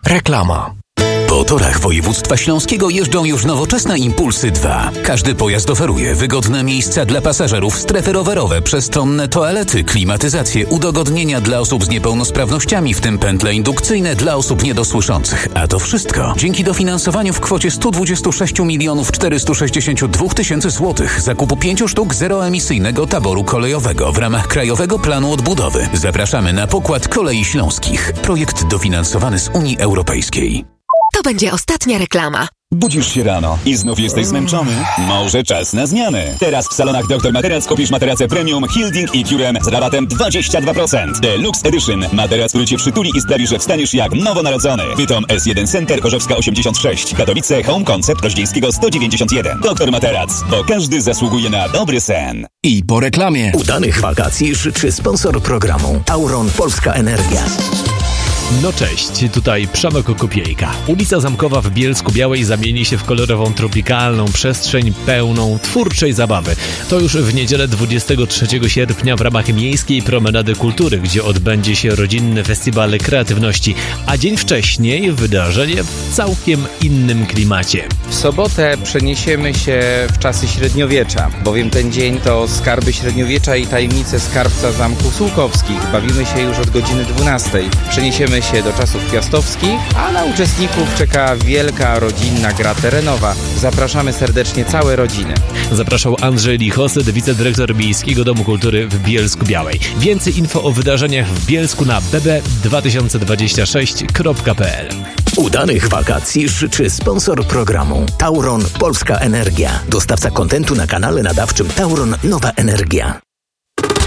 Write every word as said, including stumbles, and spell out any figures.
Reklama. Po torach województwa śląskiego jeżdżą już nowoczesne Impulsy dwa. Każdy pojazd oferuje wygodne miejsca dla pasażerów, strefy rowerowe, przestronne toalety, klimatyzację, udogodnienia dla osób z niepełnosprawnościami, w tym pętle indukcyjne dla osób niedosłyszących. A to wszystko dzięki dofinansowaniu w kwocie sto dwadzieścia sześć milionów czterysta sześćdziesiąt dwa tysięcy złotych zakupu pięciu sztuk zeroemisyjnego taboru kolejowego w ramach Krajowego Planu Odbudowy. Zapraszamy na pokład Kolei Śląskich. Projekt dofinansowany z Unii Europejskiej. To będzie ostatnia reklama. Budzisz się rano i znów jesteś zmęczony? Może czas na zmianę. Teraz w salonach doktor Materac kupisz materace premium Hilding i Curem z rabatem dwadzieścia dwa procent. Deluxe Edition. Materac, który cię przytuli i sprawi, że wstaniesz jak nowonarodzony. Bytom S jeden Center, Chorzowska osiemdziesiąt sześć. Katowice Home Concept, Roździńskiego sto dziewięćdziesiąt jeden. Doktor Materac, bo każdy zasługuje na dobry sen. I po reklamie. Udanych wakacji życzy sponsor programu Tauron Polska Energia. No cześć, tutaj Przemek Kopiejka. Ulica Zamkowa w Bielsku-Białej zamieni się w kolorową, tropikalną przestrzeń pełną twórczej zabawy. To już w niedzielę dwudziestego trzeciego sierpnia w ramach Miejskiej Promenady Kultury, gdzie odbędzie się rodzinny festiwal kreatywności, a dzień wcześniej wydarzenie w całkiem innym klimacie. W sobotę przeniesiemy się w czasy średniowiecza, bowiem ten dzień to skarby średniowiecza i tajemnice skarbca zamków Sułkowskich. Bawimy się już od godziny dwunastej. Przeniesiemy się do czasów piastowskich, a na uczestników czeka wielka rodzinna gra terenowa. Zapraszamy serdecznie całe rodziny. Zapraszał Andrzej Lichoset, wicedyrektor Miejskiego Domu Kultury w Bielsku-Białej. Więcej info o wydarzeniach w Bielsku na b b dwa tysiące dwadzieścia sześć kropka p l. Udanych wakacji życzy sponsor programu Tauron Polska Energia. Dostawca kontentu na kanale nadawczym Tauron Nowa Energia.